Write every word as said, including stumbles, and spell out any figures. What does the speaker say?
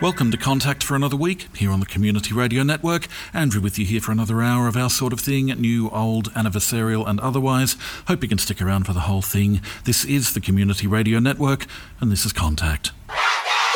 Welcome to Contact for another week, here on the Community Radio Network. Andrew with you here for another hour of our sort of thing, new, old, anniversarial and otherwise. Hope you can stick around for the whole thing. This is the Community Radio Network, and this is Contact.